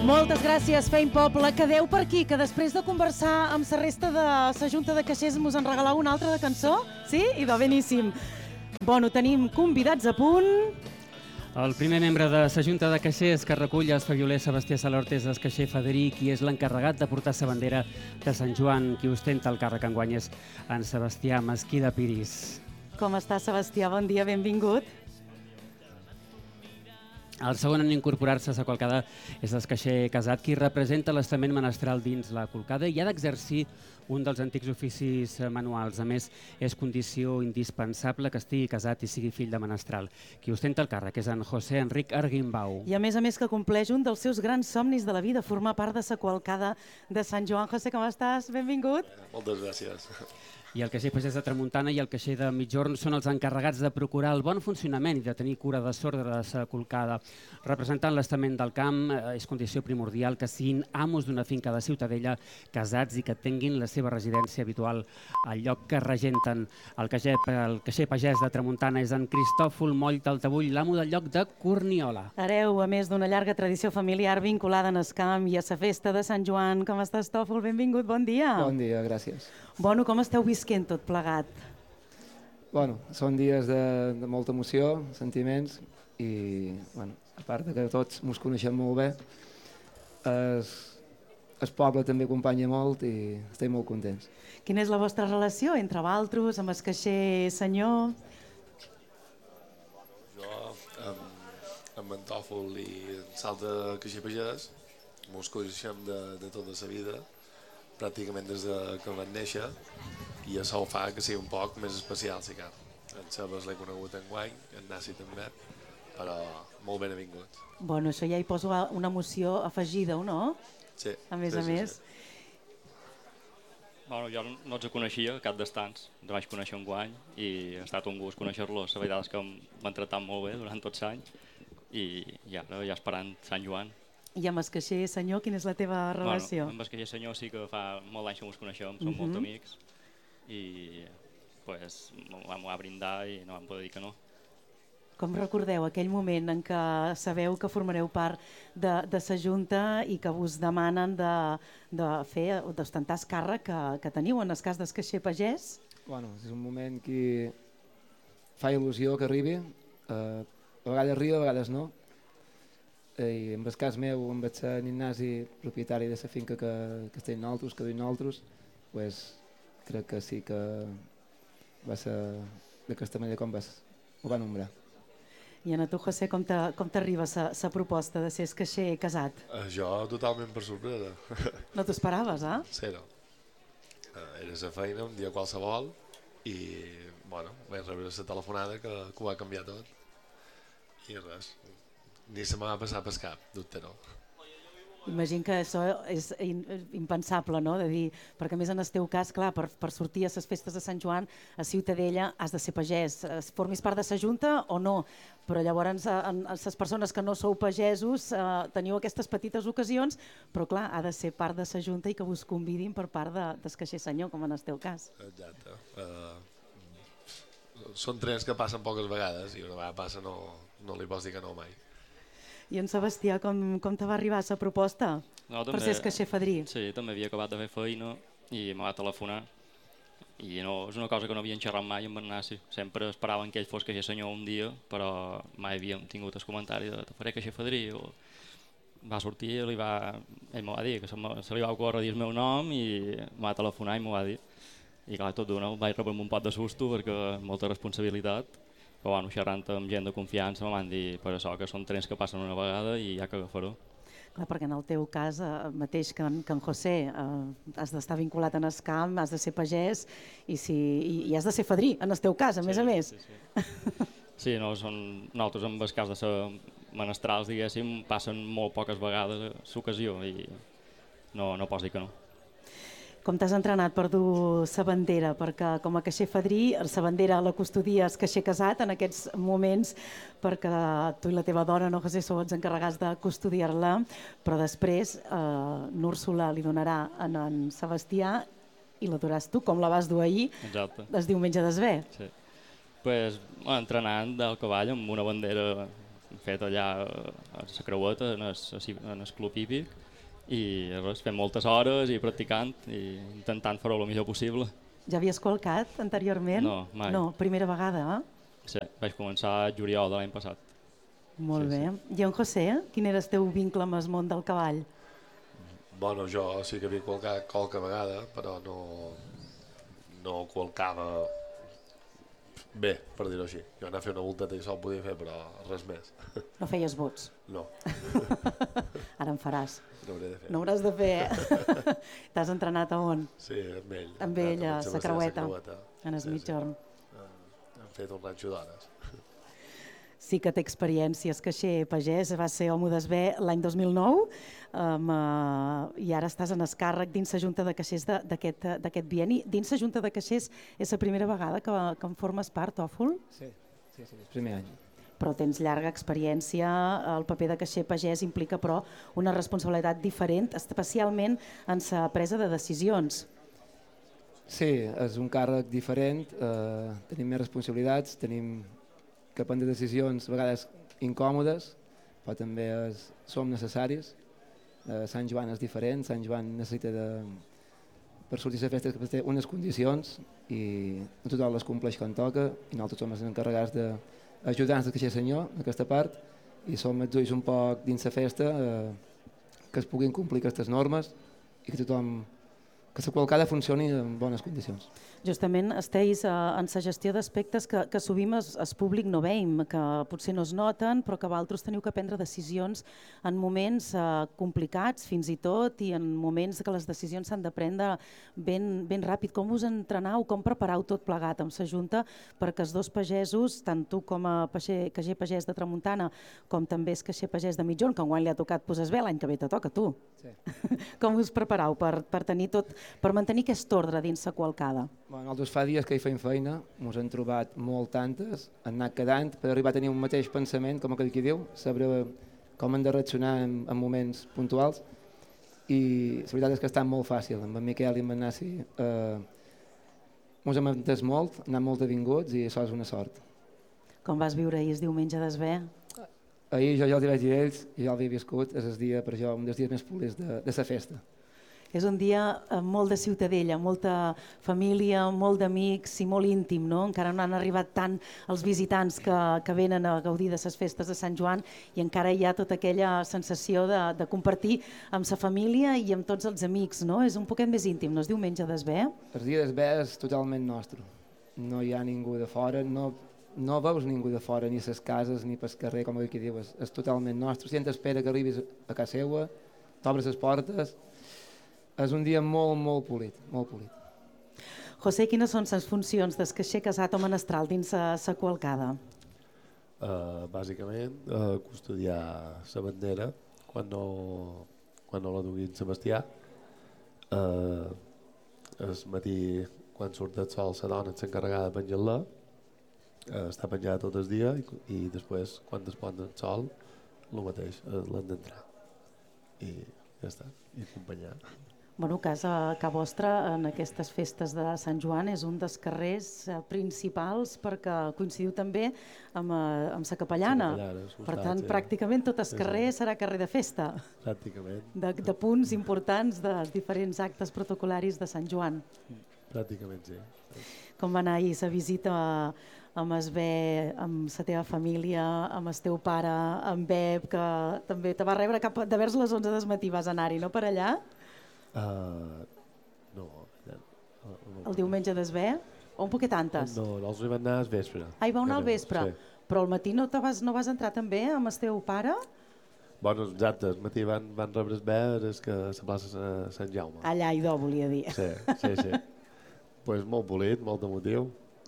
Moltes gràcies, Feim Poble. Quedeu per aquí, que després de conversar amb la resta de la Junta de Caixers mos en regalau una altra de cançó? Sí? Idò, beníssim. Bueno, tenim convidats a punt. El primer membre de la Junta de Caixers que recull el fabioler Sebastià Salort és el caixer Fadrí, qui és l'encarregat de portar la bandera de Sant Joan. Qui ostenta el càrrec enguany és en Sebastià Mesquí de Piris. Com està, Sebastià? Bon dia, benvingut. El segon en incorporar-se a la qualcada és el caixer Casat, qui representa l'estament menestral dins la colcada i ha d'exercir un dels antics oficis manuals. A més, és condició indispensable que estigui casat i sigui fill de menestral. Qui ostenta el càrrec és en José Enric Arguimbau. I a més que compleix un dels seus grans somnis de la vida, formar part de la qualcada de Sant Joan. José, com estàs? Benvingut. Moltes gràcies. I el caixer Pagès de Tramuntana i el caixer de Mitjorn són els encarregats de procurar el bon funcionament i de tenir cura de l'ordre de la colcada. Representant l'estament del camp, és condició primordial que siguin amos d'una finca de Ciutadella, casats i que tinguin la seva residència habitual al lloc que regenten. El caixer Pagès de Tramuntana és en Cristòfol Moll Taltabull, l'amo del lloc de Corniola. Hereu, a més d'una llarga tradició familiar vinculada en el camp i a la festa de Sant Joan. Com estàs, Tòfol? Benvingut, bon dia. Bon dia, gràcies. Bueno, com esteu visquent tot plegat? Bueno, són dies de molta emoció, sentiments i, bueno, a part de que tots ens coneixem molt bé, el poble també acompanya molt i estem molt contents. Quina és la vostra relació entre vosaltres, amb el caixer senyor? Jo, amb en Tòfol i en Salta Caixer Pagès, ens coneixem de tota la vida, pràcticament des que vam néixer, i això fa que sigui un poc més especial, si cal. En Sebas l'he conegut enguany, en Nasi també, però molt ben avingut. Bueno, això ja hi poso una emoció afegida, o no? Sí. A més. Sí. Bueno, jo no els coneixia, cap d'estants, els vaig conèixer enguany i ha estat un gust conèixer-los. La veritat és que m'han tractat molt bé durant tots els anys i ara ja esperant Sant Joan. I amb el caixer senyor, quina és la teva relació? Bueno, amb el caixer senyor sí que fa molt d'anys que ens coneixem, som molt amics i pues, vam a brindar i no vam poder dir que no. Com recordeu aquell moment en què sabeu que formareu part de la Junta i que us demanen d'ostentar el càrrec que teniu en el cas del caixer Pagès? Bueno, és un moment que fa il·lusió que arribi, a vegades arriba, a vegades no, i en el cas meu, amb el Ignasi, propietari de la finca que estem nosaltres, que duim nosaltres, pues, crec que sí que va ser d'aquesta manera com ho va nombrar. I a tu, José, com t'arriba la proposta de ser el caixer Casat? Jo totalment per sorpresa. No t'ho esperaves, eh? Zero. Era la feina un dia qualsevol i bueno, vaig rebre la telefonada que ho va canviar tot i res. Ni se m'ha passat pel cap, dubte no. Imagino que això és impensable, no? De dir, perquè a més en el teu cas, clar, per sortir a les festes de Sant Joan a Ciutadella has de ser pagès, formis part de la Junta o no, però llavors les persones que no sou pagesos teniu aquestes petites ocasions, però clar, ha de ser part de la Junta i que us convidin per part del caixer senyor, com en el teu cas. Exacte. Són trens que passen poques vegades i una vegada passa no li pots dir que no mai. I en Sebastià, com te va arribar la proposta per ser el caixer Fadrí? Sí, també havia acabat de fer feina i em va telefonar i no, és una cosa que no havien xerrat mai amb en Nasi. Sempre esperaven que ell fos caixer senyor un dia, però mai havíem tingut el comentari de te faré caixer Fadrí. Va sortir i ell m'ho va dir, que se li va ocórrer dir el meu nom i em va telefonar i m'ho va dir. I clar, tot d'una vaig rebre un pot de susto perquè molta responsabilitat. Però bueno, xerrant amb gent de confiança em van dir per això que són trens que passen una vegada i ja que agafaró. Clar, perquè en el teu cas, mateix que en José, has d'estar vinculat en el camp, has de ser pagès i has de ser fadrí, en el teu cas, a més a més. Sí, no, nosaltres en el cas de ser menestrals, diguéssim, passen molt poques vegades l'ocasió i no pots dir que no. Com t'has entrenat per dur la bandera? Perquè com a caixer Fadrí, la bandera la custodies caixer Casat en aquests moments, perquè tu i la teva dona, no, José, sou els encarregats de custodiar-la, però després n'Úrsula li donarà a en Sebastià i la duràs tu, com la vas dur ahir, Exacte. el diumenge d'Esver. Sí. Pues, entrenant del cavall amb una bandera hem fet allà a la Creueta, en el club hípic, i res, fem moltes hores i practicant i intentant fer-ho el millor possible. Ja havies qualcat anteriorment? No, mai. No, primera vegada, Sí, vaig començar a juliol de l'any passat. Molt bé. I en José, quin era el teu vincle amb el món del cavall? Bueno, jo sí que havia qualcat qualque vegada, però no qualcava bé, per dir-ho així. Jo anava a fer una volteta i sol podia fer, però res més. No feies bots? No, Ara en faràs. no hauré de fer. No hauràs de fer. T'has entrenat a on? Sí, amb ell. Amb ell, a Sebastià la Creueta, Creueta. en el migjorn. Hem fet un ranxo d'hores. Sí que té experiències, caixer pagès, va ser home d'Esbé l'any 2009 i ara estàs en el càrrec dins la Junta de Caixers d'aquest bienni. Dins la Junta de Caixers és la primera vegada que en formes part, Tòfol? Sí, el primer any. Però tens llarga experiència, el paper de caixer pagès implica però una responsabilitat diferent, especialment en la presa de decisions. Sí, és un càrrec diferent, tenim més responsabilitats, tenim que prendre decisions a vegades incòmodes, però també som necessaris. Sant Joan és diferent, Sant Joan necessita per sortir a la festa que té unes condicions i tothom les compleix quan toca i nosaltres som els encarregats d'ajudar-nos a caixer senyor en aquesta part i som els ulls un poc dins la festa que es puguin complir aquestes normes i que tothom que la qualcada funcioni en bones condicions. Justament esteu en la gestió d'aspectes que sovint el públic no veiem, que potser no es noten, però que vosaltres teniu que prendre decisions en moments complicats fins i tot i en moments que les decisions s'han de prendre ben ràpid. Com us entrenau, com preparau tot plegat amb la Junta perquè els dos pagesos, tant tu com a caixer pagès de Tramuntana com també el caixer pagès de Mitjorn, que enguany li ha tocat posar bé, l'any que ve te toca a tu. Sí. Com us preparau per tenir tot, per mantenir aquest ordre dins la qualcada? Nosaltres fa dies que hi feim feina, ens hem trobat molt tantes, han anat quedant per arribar a tenir un mateix pensament, com aquell qui diu, saber com hem de reaccionar en moments puntuals i la veritat és que està molt fàcil. Amb en Miquel i amb en Nassi ens hem entès molt, han anat molt avinguts i això és una sort. Com vas viure ahir el diumenge d'Esbé? Ahir jo ja els vaig dir a ells, i ja l'havia viscut, és el dia per jo un dels dies més polits de la festa. És un dia molt de ciutadella, molta família, molt d'amics i molt íntim, no? Encara no han arribat tant els visitants que venen a gaudir de les festes de Sant Joan i encara hi ha tota aquella sensació de compartir amb la família i amb tots els amics, no? És un poquet més íntim, no? És diumenge d'Esbé? El dia d'Esbé és totalment nostre. No hi ha ningú de fora, no veus ningú de fora, ni a les cases ni pel carrer, com aquí diu, és totalment nostre. Si espera que arribis a casa seva, t'obres les portes. És un dia molt polit, molt polit. José, quines són les funcions del caixer casat o menestral dins la qualcada? Bàsicament, custodiar la bandera quan no la dugui en Sebastià. El matí, quan surt el sol, la dona és encarregada de penjar-la. Està penjada tot el dia i després, quan es pon el sol, el mateix, l'han d'entrar. I ja està, i acompanyar. Bueno, casa vostra en aquestes festes de Sant Joan és un dels carrers principals perquè coincidiu també amb la capellana. Per tant, pràcticament tot el carrer serà carrer de festa. Pràcticament. De punts importants dels diferents actes protocolaris de Sant Joan. Pràcticament, sí. Com va anar ahir la visita amb Esbé, amb la teva família, amb el teu pare, amb Beb, que també te va rebre de vers les 11 del matí, vas anar-hi, no, per allà? No. El diumenge d'Esbé? O un poquet antes? No, els hi van anar al vespre. Hi va anar al vespre? Sí. Però al matí no vas entrar també amb el teu pare? Bueno, exacte, al matí van rebre els veres que a la plaça Sant Jaume. Allà i do, volia dir. Sí. Pues molt polit, molt emotiu.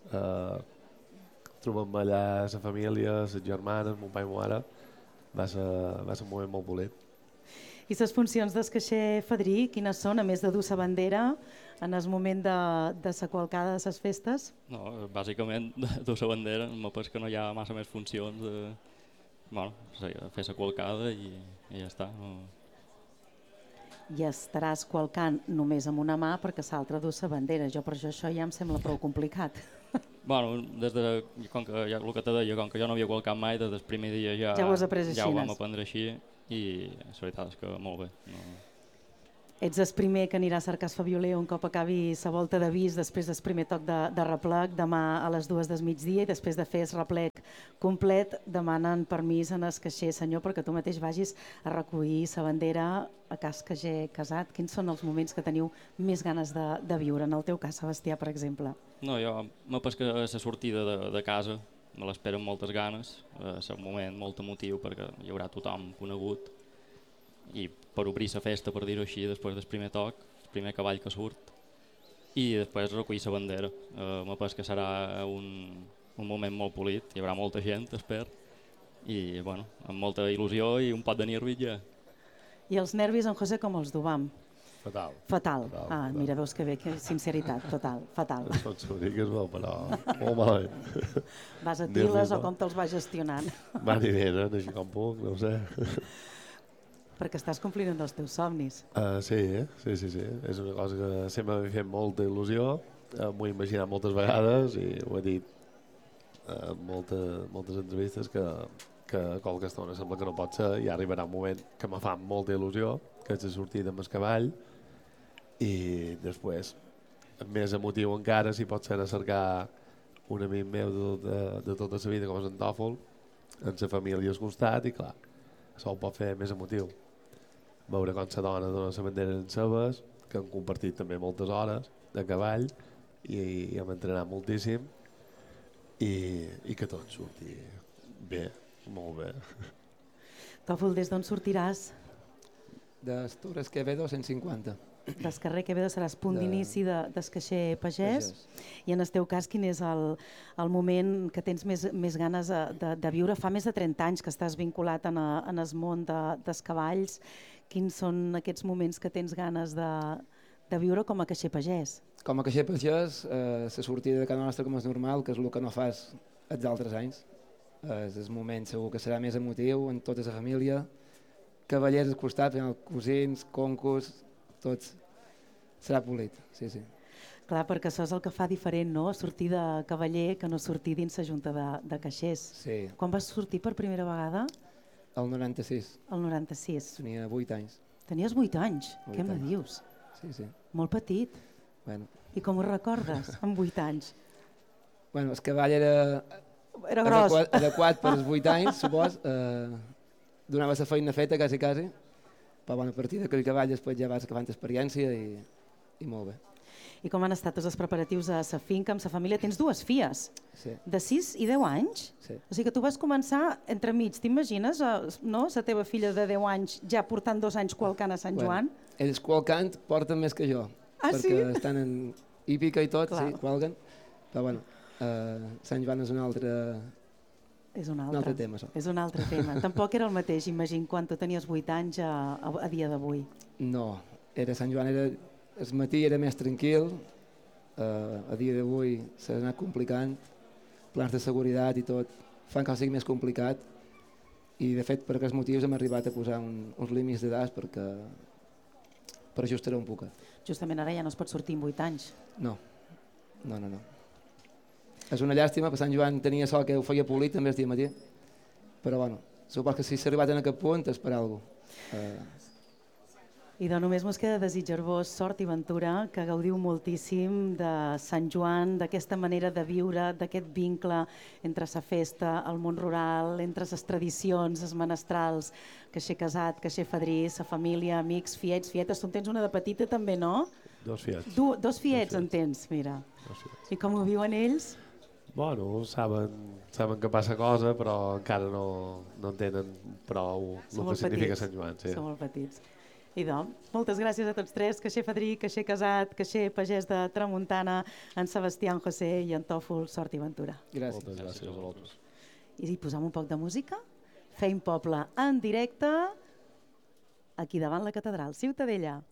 Trobem allà la família, les germanes, mon pare i ma mare. Va ser un moment molt polit. I les funcions del caixer fadrí, quines són, a més de dur la bandera en el moment de la qualcada de les festes? No, bàsicament dur la bandera, m'apès que no hi ha massa més funcions fer la qualcada i ja està. I estaràs qualcant només amb una mà perquè l'altra dur la bandera. Jo per això ja em sembla prou complicat. Bueno, com que ja, el que te deia, com que jo no havia qualcat mai, des del primer dia ja Ja ho has après ja ho vam així. aprendre així i la veritat és que molt bé. No. Ets el primer que anirà a cercar el Fabioler un cop acabi la volta d'avís després del primer toc de replec demà a les 2 del migdia i després de fer el replec complet demanen permís en el caixer, senyor, perquè tu mateix vagis a recollir la bandera a cas Caixer Casat. Quins són els moments que teniu més ganes de viure? En el teu cas, Sebastià, per exemple. No, jo me pas que la sortida de casa me l'espero amb moltes ganes, és un moment molt emotiu perquè hi haurà tothom conegut i per obrir la festa, per dir-ho així, després del primer toc, el primer cavall que surt i després recollir la bandera. Me pas que serà un moment molt polit, hi haurà molta gent, espero, i bueno, amb molta il·lusió i un pot de nervis ja. I els nervis, en José, com els duvam? Fatal. Fatal. Mira, veus que bé, que sinceritat, total, fatal. Són soniques, però molt malament. Vas a tiles o com te'ls vas gestionant? Van i venen, així com puc, no ho sé. Perquè estàs complint un dels teus somnis. Sí. És una cosa que sempre m'ha fet molta il·lusió, m'ho he imaginat moltes vegades i ho he dit en moltes entrevistes que qualque estona sembla que no pot ser i arribarà un moment que me fa molta il·lusió, que és la sortida amb el cavall i després, més emotiu encara, si pot ser a cercar un amic meu de tota la vida com és en Tòfol, amb la família al costat i clar, això ho pot fer més emotiu. Veure com la dona dona la bandera en seves, que han compartit també moltes hores de cavall i hem entrenat moltíssim i que tot surti bé, molt bé. Tòfol, des d'on sortiràs? Des Torres Quevedo 150. Des carrer Quevedo seràs punt d'inici del caixer pagès. I en el teu cas, quin és el moment que tens més ganes de viure? Fa més de 30 anys que estàs vinculat en el món dels cavalls. Quins són aquests moments que tens ganes de viure com a caixer pagès? Com a caixer pagès, la sortida de casa nostra com és normal, que és el que no fas els altres anys. És el moment segur que serà més emotiu en tota la família. Cavallers al costat, cosins, concos, tots. Serà polit, sí. Clar, perquè això és el que fa diferent, no? Sortir de cavaller que no sortir dins la junta de caixers. Sí. Quan vas sortir per primera vegada? El 96. El 96. Tenia 8 anys. Tenies 8 anys? Què me dius? Sí. Molt petit. Bueno. I com ho recordes, amb 8 anys? Bueno, el cavall era gros. Adequat per als 8 anys, supos. Donava la feina feta, quasi. Però bueno, a partir d'aquell cavall després ja vas agafant experiència i molt bé. I com han estat els preparatius a la finca, amb la família? Tens 2 filles, sí. De 6 i 10 anys? Sí. O sigui que tu vas començar entremig. T'imagines, no? La teva filla de 10 anys ja portant 2 anys qualcant a Sant Joan? Ells qualcant porten més que jo. Sí? Perquè estan en hípica i tot, clar. Sí, qualquen. Però bueno, Sant Joan és un altre... És un altre tema, això. És un altre tema. Tampoc era el mateix, imagino, quan tu tenies 8 anys a dia d'avui. No, Sant Joan el matí era més tranquil, a dia d'avui s'ha anat complicant, plans de seguretat i tot, fan que sigui més complicat i de fet per aquests motius hem arribat a posar uns límits d'edat perquè per ajustar un poc. Justament ara ja no es pot sortir amb 8 anys. No. És una llàstima, perquè Sant Joan tenia sort que ho feia polit també el dia matí, però bueno, suposo que si s'ha arribat en aquest punt és per alguna cosa. I doncs només mos queda desitjar-vos sort i ventura, que gaudiu moltíssim de Sant Joan, d'aquesta manera de viure, d'aquest vincle entre la festa, el món rural, entre les tradicions, els menestrals, caixer casat, caixer fadrí, la família, amics, fiets, fietes. Tu en tens una de petita també, no? 2 fiets. 2 fiets en tens, mira. I com ho viuen ells? Bueno, saben que passa cosa, però encara no entenen prou el que significa Sant Joan. Sí. Són molt petits. I doncs, moltes gràcies a tots 3, caixer fadrí, caixer casat, caixer pagès de Tramuntana, en Sebastià, en José i en Tòfol, sort i ventura. Gràcies. Moltes gràcies a vosaltres. I posam un poc de música? Feim poble en directe aquí davant la catedral Ciutadella.